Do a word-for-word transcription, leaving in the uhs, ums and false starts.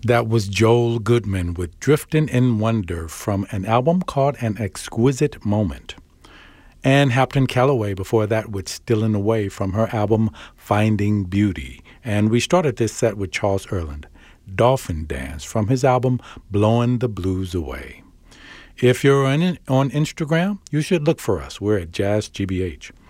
That was Joel Goodman with Driftin' in Wonder from an album called An Exquisite Moment. And Hampton Calloway before that with Stillin' Away from her album Finding Beauty. And we started this set with Charles Earland, Dolphin Dance from his album Blowin' the Blues Away. If you're on, on Instagram, you should look for us. We're at Jazz G B H.